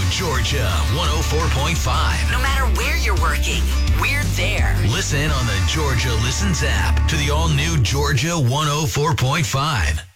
Georgia 104.5. No matter where you're working, we're there. Listen on the Georgia Listens app to the all-new Georgia 104.5.